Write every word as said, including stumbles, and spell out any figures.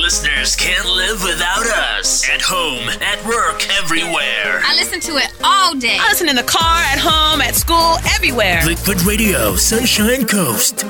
listeners can't live without us. At home, at work, everywhere. I listen to it all day. I listen in the car, at home, at school, everywhere. Liquid Radio, Sunshine Coast.